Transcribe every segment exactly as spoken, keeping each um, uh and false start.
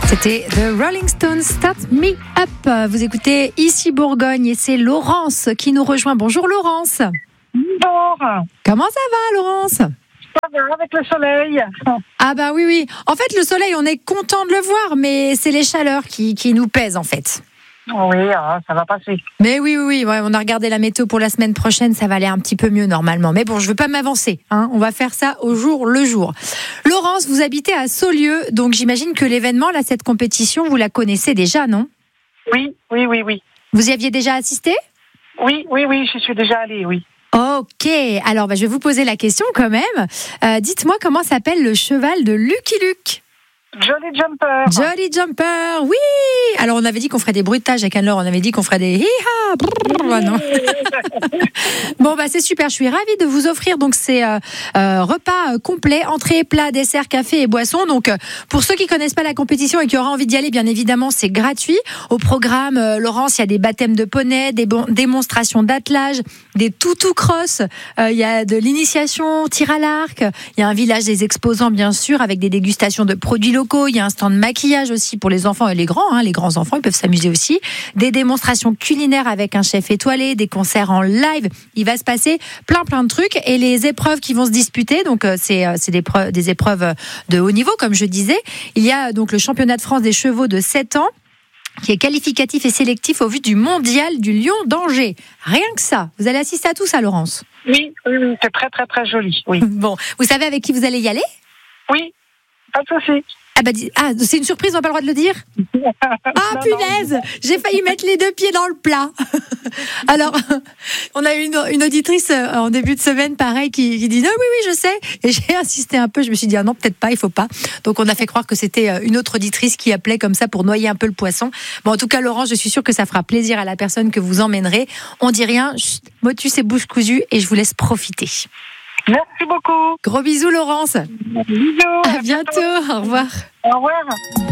C'était The Rolling Stones, Start Me Up. Vous écoutez ici Bourgogne et c'est Laurence qui nous rejoint. Bonjour Laurence. Bonjour. Comment ça va Laurence ? Ça va avec le soleil. Ah bah oui, oui. En fait, le soleil, on est content de le voir, mais c'est les chaleurs qui, qui nous pèsent en fait. Oui, ah, ça va passer. Mais oui, oui, oui, ouais, on a regardé la météo pour la semaine prochaine, ça va aller un petit peu mieux normalement. Mais bon, je ne veux pas m'avancer, hein, on va faire ça au jour le jour. Laurence, vous habitez à Saulieu, donc j'imagine que l'événement, là, cette compétition, vous la connaissez déjà, non ? Oui, oui, oui, oui. Vous y aviez déjà assisté ? Oui, oui, oui, j'y suis déjà allée, oui. Ok, alors bah, je vais vous poser la question quand même. Euh, dites-moi comment s'appelle le cheval de Lucky Luke ? Jolly Jumper. Jolly Jumper, oui. Alors on avait dit qu'on ferait des bruitages avec Anne-Laure, on avait dit qu'on ferait des hi-ha. Brrr, ouais, non. Bon bah c'est super, je suis ravie de vous offrir donc ces euh, euh, repas euh, complets, entrée, plat, dessert, café et boissons. Donc euh, pour ceux qui connaissent pas la compétition et qui auraient envie d'y aller, bien évidemment c'est gratuit. Au programme, euh, Laurence, il y a des baptêmes de poney, des bon, démonstrations d'attelage, des toutous cross, euh, il y a de l'initiation, tir à l'arc, il y a un village des exposants bien sûr avec des dégustations de produits locaux. Il y a un stand de maquillage aussi pour les enfants et les grands. Hein, les grands enfants, ils peuvent s'amuser aussi. Des démonstrations culinaires avec un chef étoilé, des concerts en live. Il va se passer plein, plein de trucs. Et les épreuves qui vont se disputer, donc c'est, c'est des, preuves, des épreuves de haut niveau, comme je disais. Il y a donc le championnat de France des chevaux de sept ans, qui est qualificatif et sélectif au vu du mondial du Lion d'Angers. Rien que ça. Vous allez assister à tout ça, Laurence ? Oui, oui, oui, c'est très, très, très joli. Oui. Bon, vous savez avec qui vous allez y aller ? Oui, pas de souci. Ah, bah, ah, c'est une surprise, on n'a pas le droit de le dire ? Ah, non, punaise non. J'ai failli mettre les deux pieds dans le plat. Alors, on a une, une auditrice en début de semaine, pareil, qui, qui dit « Non, oui, oui, je sais ». Et j'ai insisté un peu, je me suis dit « Ah non, peut-être pas, il faut pas ». Donc, on a fait croire que c'était une autre auditrice qui appelait comme ça pour noyer un peu le poisson. Bon, en tout cas, Laurence, je suis sûre que ça fera plaisir à la personne que vous emmènerez. On dit rien, chut, motus et bouche cousue, et je vous laisse profiter. Merci beaucoup. Gros bisous, Laurence. Bisous. À, à bientôt. bientôt. Au revoir. Au revoir.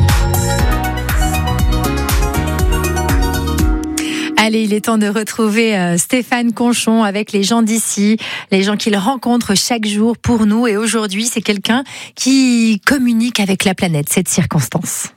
Allez, il est temps de retrouver euh, Stéphane Conchon avec les gens d'ici, les gens qu'il rencontre chaque jour pour nous. Et aujourd'hui, c'est quelqu'un qui communique avec la planète, cette circonstance.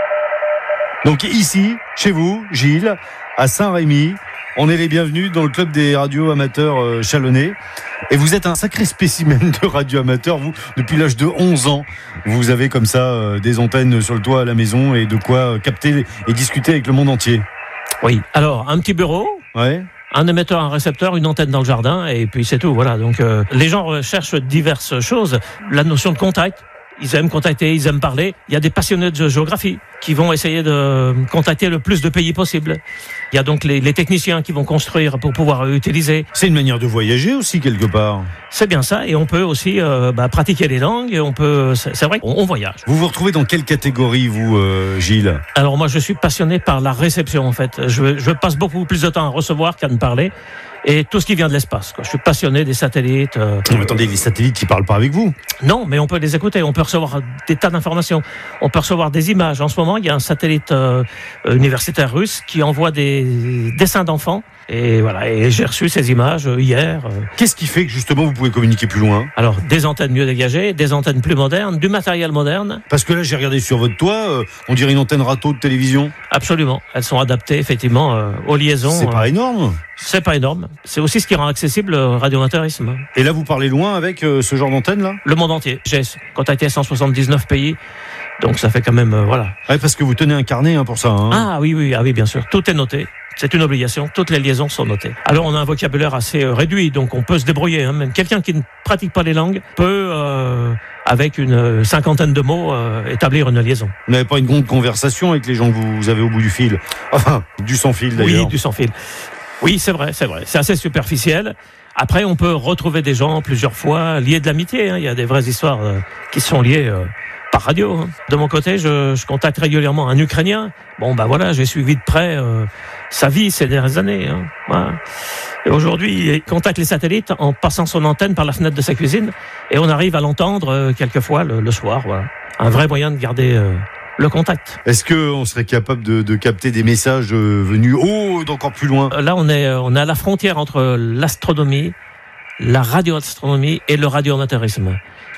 Donc ici, chez vous, Gilles, à Saint-Rémy, on est les bienvenus dans le club des radios amateurs euh, chalonnais. Et vous êtes un sacré spécimen de radio amateur. Vous, depuis l'âge de onze ans, vous avez comme ça euh, des antennes sur le toit à la maison et de quoi euh, capter et discuter avec le monde entier. Oui, alors un petit bureau, ouais. Un émetteur, un récepteur, une antenne dans le jardin et puis c'est tout. Voilà. Donc euh, les gens recherchent diverses choses. La notion de contact. Ils aiment contacter, ils aiment parler. Il y a des passionnés de géographie qui vont essayer de contacter le plus de pays possible. Il y a donc les, les techniciens qui vont construire pour pouvoir utiliser. C'est une manière de voyager aussi quelque part. C'est bien ça, et on peut aussi euh, bah, pratiquer les langues. Et on peut, c'est, c'est vrai qu'on on voyage. Vous vous retrouvez dans quelle catégorie, vous, euh, Gilles ? Alors moi, je suis passionné par la réception en fait. Je, je passe beaucoup plus de temps à recevoir qu'à ne parler. Et tout ce qui vient de l'espace, quoi. Je suis passionné des satellites. Euh... Non, mais attendez, les satellites, ils parlent pas avec vous ? Non, mais on peut les écouter. On peut recevoir des tas d'informations. On peut recevoir des images. En ce moment, il y a un satellite euh, universitaire russe qui envoie des dessins d'enfants. Et voilà. Et j'ai reçu ces images hier. Qu'est-ce qui fait que justement vous pouvez communiquer plus loin ? Alors, des antennes mieux dégagées, des antennes plus modernes, du matériel moderne. Parce que là, j'ai regardé sur votre toit, euh, on dirait une antenne râteau de télévision. Absolument. Elles sont adaptées effectivement euh, aux liaisons. C'est pas euh, énorme. C'est pas énorme. C'est aussi ce qui rend accessible le radioamateurisme. Et là, vous parlez loin avec euh, ce genre d'antenne là ? Le monde entier. J'ai contacté cent soixante-dix-neuf pays. Donc ça fait quand même, euh, voilà. Ouais, parce que vous tenez un carnet hein, pour ça. Hein. Ah oui, oui, ah oui, bien sûr. Tout est noté. C'est une obligation. Toutes les liaisons sont notées. Alors on a un vocabulaire assez euh, réduit, donc on peut se débrouiller. Hein. Même quelqu'un qui ne pratique pas les langues peut, euh, avec une cinquantaine de mots, euh, établir une liaison. Vous n'avez pas une grande conversation avec les gens que vous avez au bout du fil ? Enfin, du sans fil d'ailleurs. Oui, du sans fil. Oui, c'est vrai, c'est vrai. C'est assez superficiel. Après, on peut retrouver des gens plusieurs fois liés de l'amitié. Hein. Il y a des vraies histoires euh, qui sont liées euh, par radio. Hein. De mon côté, je, je contacte régulièrement un Ukrainien. Bon, bah voilà, j'ai suivi de près euh, sa vie ces dernières années. Hein. Voilà. Et aujourd'hui, il contacte les satellites en passant son antenne par la fenêtre de sa cuisine. Et on arrive à l'entendre euh, quelquefois le, le soir. Voilà. Un vrai moyen de garder... Euh, le contact. Est-ce qu'on serait capable de, de capter des messages venus oh, d'encore plus loin ? Là, on est, on est à la frontière entre l'astronomie, la radioastronomie et le radioamateurisme.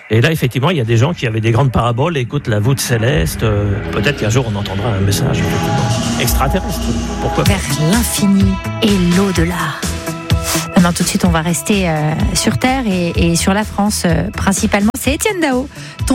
Et là, effectivement, il y a des gens qui avaient des grandes paraboles, écoutent la voûte céleste. Euh, peut-être qu'un jour, on entendra un message extraterrestre. Pourquoi pas ? Vers l'infini et l'au-delà. Maintenant, tout de suite, on va rester euh, sur Terre et, et sur la France euh, principalement. C'est Étienne Dao.